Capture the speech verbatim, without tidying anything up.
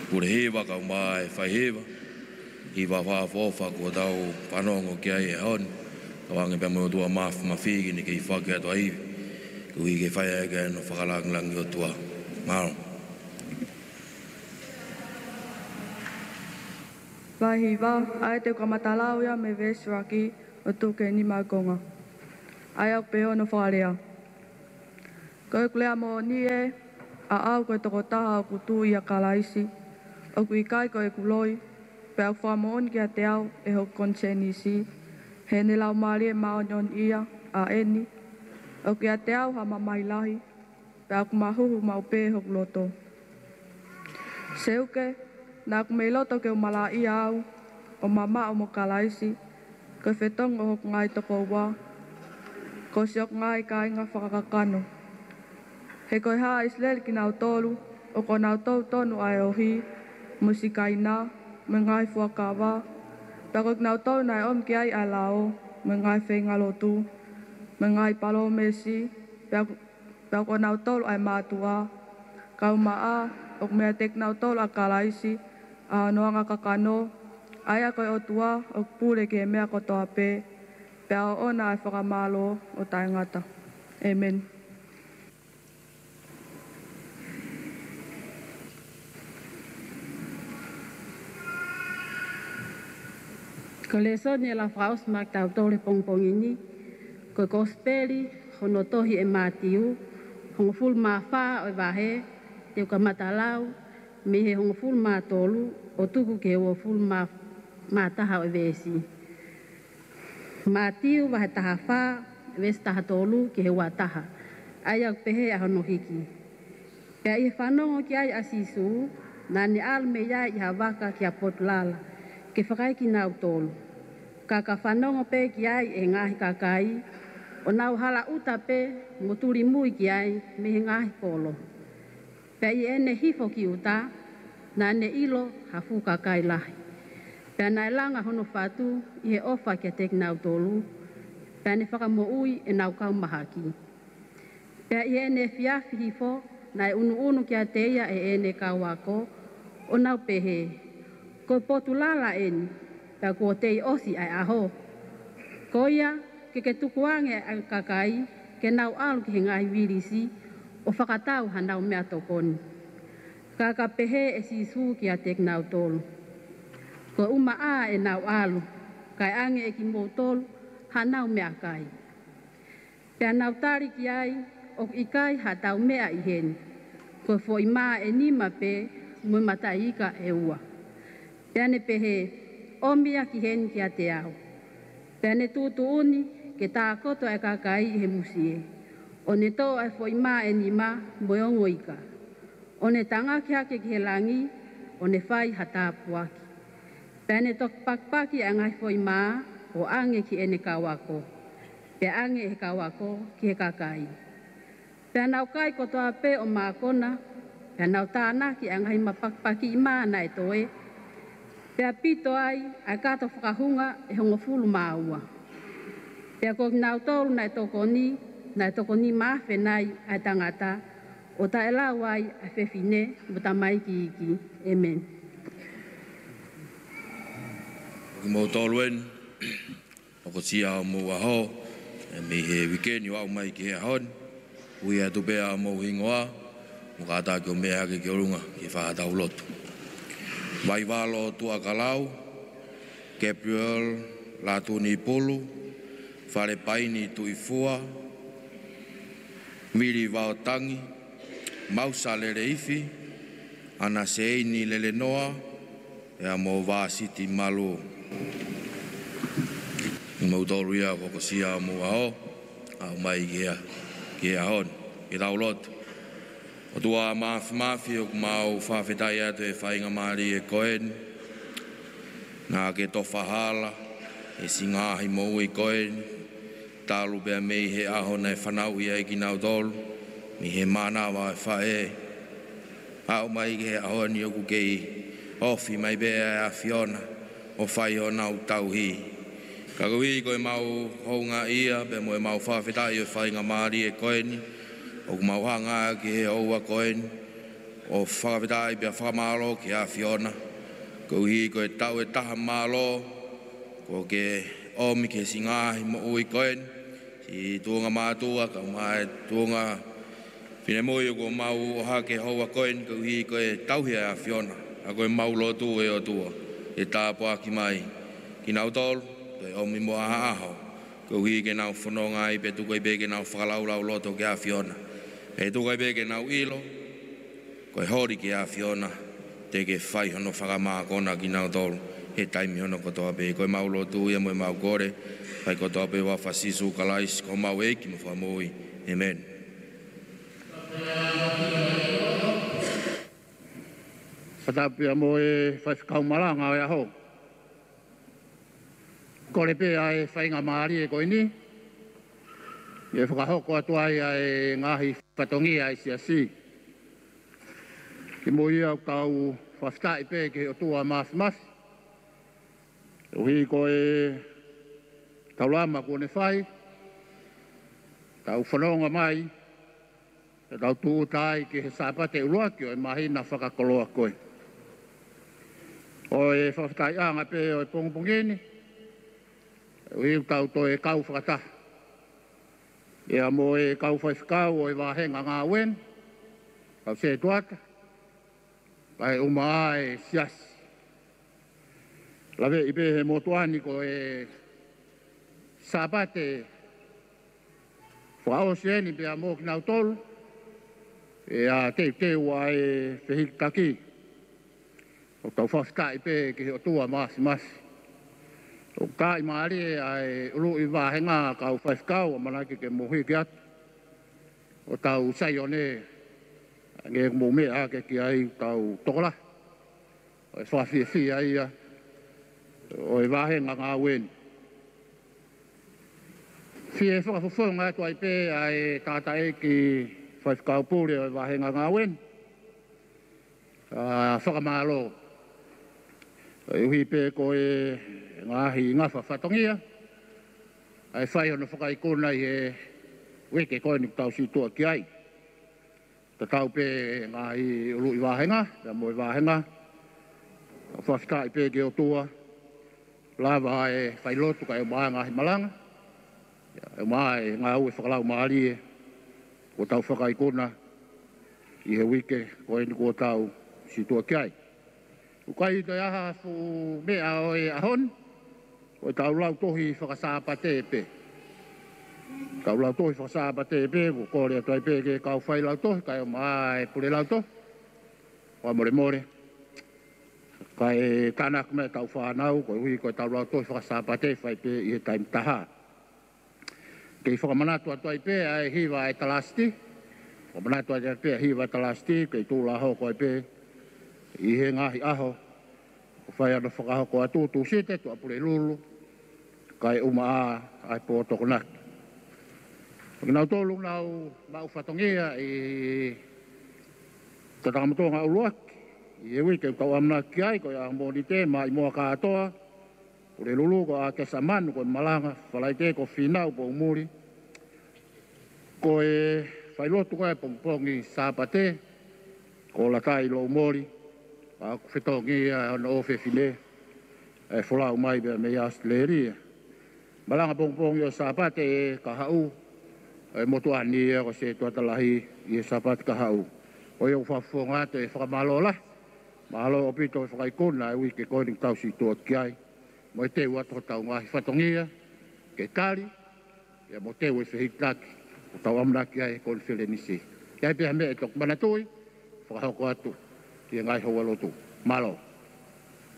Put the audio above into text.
Kure hewa ka mai whai hewa. I wa wha fofa kua tau whanongo ki ai e hon. Ka wange pia mo tua mafu mawhigi ni ki whake ato aiwi. Ku i ke whai ake no whakalangilangi o tua. Maro. Wahi wa, ai te kamatalao ia me veswaki o tuke ni makonga. Ai au peo no wharea. Koe kulea mo ni e, a au koe toko taha o kutu i a kalaisi. O kui kai koe kuloi, pe au whamoon ki a te au e ho konseni si. He ne lau maari e maonyon ia a eni. O ki a te au ha mamailahi, pe au kumahuhu mau pe ho loto. Seuke, nā kumei loto ke umala i au, o mama o mo kalaisi, koe whetong o hok ngai toko wā, ko siok ngai ka inga whakakakano. He koe haa Israel ki nau tolu, o ko nau tau tonu ai o hi, musikai nā, me ngai fuakawa, pa koe nau tau nai om ki ai a lao, me ngai whengalo tu, me ngai palo mesi, pa ko nau tolu ai mātua, kau maa, o mea tek nau tolu a kalaisi, a noanga kakano, aia koe o tua, o pule ke mea kotoa pe, pe au ona ai whakamalo o taingata. Amen. Ko le soni e la whaos mak tau tole pongpong ini, ko kospeli, hono tohi e mātiu, hongo ful mā wha o wahe, te uka matalau, me he hongo ful mā tolu, o tuku ke o ful mā, mā taha o vesi. Mātiu wahe taha wha, vesi taha tolu ke he wā taha, ai au pehe a hono hiki. Pea i whanongo ki ai asisu, nā ni alme iai i hawaka ki a potulala, ke whakai ki nau tolu. Ka ka whanongo pe ki ai e ngahi kakai, o nau hala uta pe ngoturi mui ki ai me he ngahi kolo. Pea i ene hifo ki uta, nā ne ilo hafu kakai lahi. Pea nai langa hono whatu i he ofa ki a tek nau tolu, pea ne whakamo ui e nau kau mahaki. Pea i ene fiafi hifo, nai unu unu ki a teia e ene kawako, o nau pehe. Ko potulala eni, pea ko tei osi ai aho. Ko ia, ke ke tukuange ai kakai, ke nau alu ki he ngai virisi, o whakatau ha nau mea tokoni. Ka ka pehe e sisu ki a tek nau tolu. Ko uma a e nau alu, kai ange e ki mou tolu, ha nau mea kai. Pea nau tari ki ai, o ikai ha tau mea i heni. Ko fo i maa e nima pe, mui mata ika e ua. Pea ne pehe, omia ki hen ki a te au. Pea ne tūtu uni, ke tā koto e kakai he musie. O ne tō ai fo i maa e nima, moiongo ika. O ne tanga ki hake ki he langi, o ne whai hata puaki. Pea ne tok pakpaki a ngai fo i maa, o ange ki ene kawako. Pea ange he kawako ki he kakai. Pea nau kai kotoa pe o maa kona, pea nau tāna ki a ngai mapakpaki i maa na e toe, pea pito ai, ai kato whakahunga e hongo fulu maua. Pea ko nau tolu nai toko ni, nai toko ni maafe nai ai tangata, o ta e lau ai ai whewhine, muta mai ki iki. Amen. Ki mō tolu en, o ko tia o mō aho, e mi he wikeni wau mai ki he ahon, ui atu pea mō hingoa, mo kata ki o mea ke ki orunga, ki whahatau lotu. Vai walo tua kalau, Gabriel Latuni Pulu, Whare Paini Tui Fua, Miri Vaotangi, Mausa Lere Ifi, Ana Seini Lele Noa, e a mo Vasiti Malu. I mautoru ia kokosia mo ao, au mai kia, kia hon, ki tau lotu. O tua maafi maafi o kumau whawhetai atu e whainga maari e koen. Nā ke tofa hala, e singahi mou e koen. Tālu bea mei he aho nei whanau ia e ki nau tolu. Mi he manawa e whae. Au mai ke he aho ni oku kei. Ofi mai bea a Fiona, o whai o nau tau hi. Ka kui koe mau hounga ia, bea mo e mau whawhetai o whainga maari e koeni. O mau hanga ki he oua koen, o whakawhitai pia whakamalo ki a Fiona. Ko hi ko e tau e taha malo, ko ke omi ke singahi mo ui koen, si tuonga mātua, ka mai tuonga pine moi ko mau o hake haua koen, ko hi ko e tauhia a Fiona, a ko e mau lotu e o tua, e tāpua ki mai, ki nau tolu, ko e omi mo aha aho, ko hi ke nau whanonga i pe tuko i pe ke nau whakalaulau loto ke a Fiona, e tuko i pe ke nau ilo, ko e hori ki a Fiona, te ke whai hono whakamā kona ki nau tolu, he taimi hono kotoa pe, ko e mau lotu ia mo e mau kore, whai kotoa pe wa whasisu kalais, ko mau eiki mo whamui, amen. Whatapia mo e whaiwhakau maranga o e aho. Kore pe ai whainga maari e koe ni, e whakahoko atua ia e ngahi whatongi ai si asi. Ki mo ia tau whaftai pe ke o tua maas maas. Uhi ko e tau lama kone whai, tau whanonga mai, e tau tuu tai ke he sāpate urua ki o e mahina whakakoloa koe. O e whaftai anga pe o e pongpongeni, uhi tau to e kau whakata. Ea mo e kau whaifkau o e wahenga ngā wen, kau se tuata, kai umaa e siasi. Lawe i pe he motuani ko e sapate whao sieni pe a mō ki nau tolu, e a te te ua e whihikaki. O tau whafka i pe ki o tua masi masi. O ka i maari e a e ulu i wahenga kau whaifkau o manaki ke mohi ki atu. O tau saione, nge mō mea ke ki ai tau tokola. O e whawhia fi ai a. O e wahenga ngā wen. Fie whakafufunga atu ai pe ai tata e ki whaifkau pūre o e wahenga ngā wen. Whakamalo. E uhi pe ko e ngāhi ngawha whatongia. Ai whai hono whakaikona i e weke koe ni tau si tua ki ai. Ta tau pe ngāhi ulu i wahenga, ta mo i wahenga. Whafka i pe ke o tua. Lava e whailotu ka e maa ngahi malanga. E maa e ngā ue whakalau maari e. Ko tau whakaikona i he wike koe ni ko tau si tua ki ai. Ukai to aha fu mea o e ahon. O tau lau tohi whakasāpate e pe. Tau lau tohi whakasāpate e pe. Ko kore ato e pe ke kau whai lau tohi. Kai o maa e pure lau tohi. Wa more more. Kai kanak me tau whanau, koe hui koe tau lau toi whakasāpate whai pe i he taim taha. Kei whakamanatu atua i pe ai hiwa e talasti. Whakamanatu atua i pe ai hiwa e talasti, kei tūla ho koe pe i he ngahi aho. Ko whai ana whakaho koe atu tu site, tu apure lulu. Kai uma a ai po tokonaki. Nau tolu nau mau whatongia i tatakamutonga uluaki. I e wike tau amna ki ai ko ia mōni te ma i mua kātoa. Ko le lulu ko a kesa manu ko malanga. Whalai te ko whinau po umuri. Ko e whailotu koe pongpongi sāpate. Ko la tai lo umori. A ko whetongi a ana ofe whine. E wholau mai bea me ias leria. Malanga pongpongi o sāpate e ka hau. E motuani e ko se tuatalahi i e sāpate ka hau. O iau whafonga te whakamalola. Mahalo o pito e whakaikona e wike koe ni tau si tua ki ai. Mo e teu ato tau ngahi whatongia, ke kari, e mo teu e whihitaki, o tau amnaki ai koe ni while nisi. Ki ai pia me e tok manatui, whakahoko atu, ki e ngai haualotu. Malo.